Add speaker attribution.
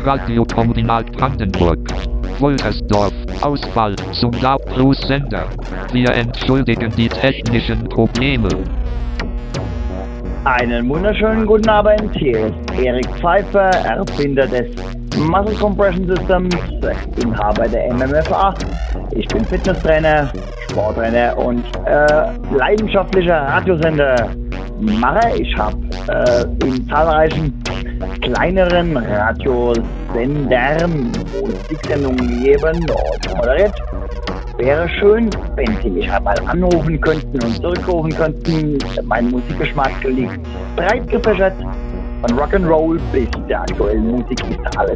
Speaker 1: Radiokombinat Brandenburg. Woltersdorf. Ausfall zum Lautlos-Sender. Wir entschuldigen die technischen Probleme.
Speaker 2: Einen wunderschönen guten Abend, hier ist Erik Pfeiffer, Erfinder des Muscle Compression Systems, Inhaber der MMFA. Ich bin Fitnesstrainer, Sporttrainer und leidenschaftlicher Radiosender Macher. Ich habe in zahlreichen kleineren Radiosendern Musiksendungen gegeben und moderiert. Wäre schön, wenn Sie mich einmal anrufen könnten und zurückrufen könnten. Mein Musikgeschmack liegt breit gefächert. Von Rock'n'Roll bis der aktuellen Musik ist alles